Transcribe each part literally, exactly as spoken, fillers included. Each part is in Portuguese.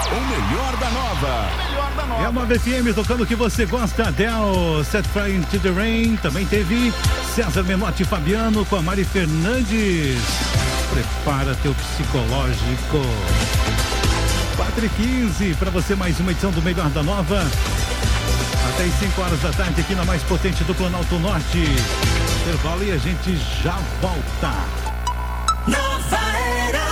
O melhor da nova. O melhor da nova. É uma F M tocando o que você gosta. Adele, Set Fire into the Rain. Também teve César Menotti e Fabiano com a Mari Fernandes. Prepara teu psicológico. quatro e quinze para você, mais uma edição do Melhor da Nova. Até as cinco horas da tarde aqui na mais potente do Planalto Norte. Intervalo e a gente já volta. Nova Era.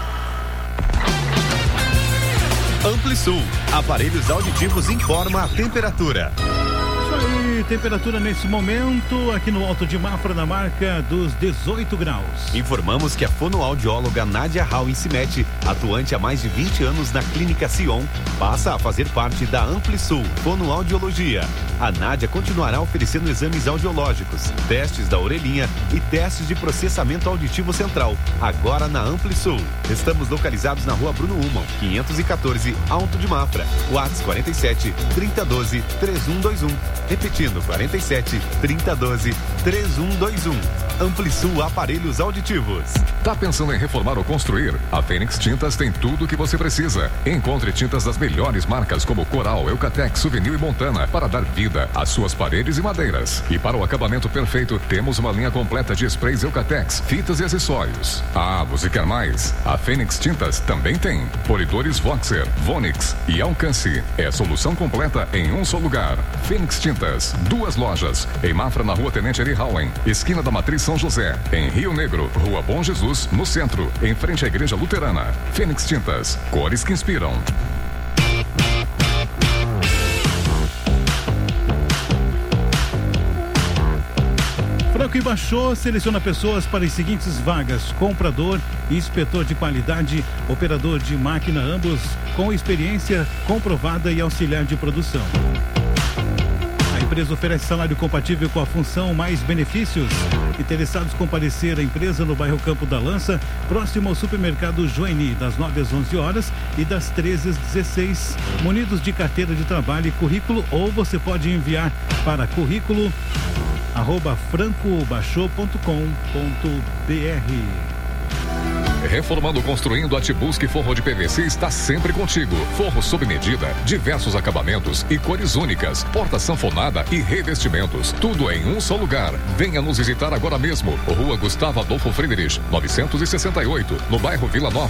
Amplisul, aparelhos auditivos informa a temperatura. Isso aí, temperatura nesse momento aqui no Alto de Mafra na marca dos dezoito graus. Informamos que a fonoaudióloga Nádia Rau Incimete, atuante há mais de vinte anos na Clínica Sion, passa a fazer parte da Amplisul Fonoaudiologia. A Nádia continuará oferecendo exames audiológicos, testes da orelhinha e testes de processamento auditivo central, agora na Amplisul. Estamos localizados na Rua Bruno Uman, quinhentos e quatorze, Alto de Mafra. WhatsApp quarenta e sete, trinta, doze, trinta e um vinte e um. Repetindo, quarenta e sete, trinta, doze, trinta e um vinte e um. Amplisul Aparelhos Auditivos. Tá pensando em reformar ou construir? A Fênix Tintas tem tudo o que você precisa. Encontre tintas das melhores marcas como Coral, Eucatex, Souvenir e Montana para dar vida às suas paredes e madeiras. E para o acabamento perfeito, temos uma linha completa de sprays Eucatex, fitas e acessórios. Ah, você quer mais? A Fênix Tintas também tem polidores Voxer, Vonix e Alcance. É solução completa em um só lugar. Fênix Tintas, duas lojas. Em Mafra, na Rua Tenente Eri Howen, esquina da Matriz São José. Em Rio Negro, Rua Bom Jesus, no centro, em frente à Igreja Luterana. Fênix Tintas, cores que inspiram. Franco e Baixô seleciona pessoas para as seguintes vagas: comprador, inspetor de qualidade, operador de máquina, ambos com experiência comprovada e auxiliar de produção. A empresa oferece salário compatível com a função, mais benefícios. Interessados comparecer à empresa no bairro Campo da Lança, próximo ao supermercado Joeni, das nove às onze horas e das treze às dezesseis, munidos de carteira de trabalho e currículo, ou você pode enviar para currículo arroba francobaixô ponto com ponto br. Reformando, construindo, a Tibusque Forro de P V C está sempre contigo. Forro sob medida, diversos acabamentos e cores únicas, porta sanfonada e revestimentos. Tudo em um só lugar. Venha nos visitar agora mesmo. Rua Gustavo Adolfo Friedrich, novecentos e sessenta e oito, no bairro Vila Nova.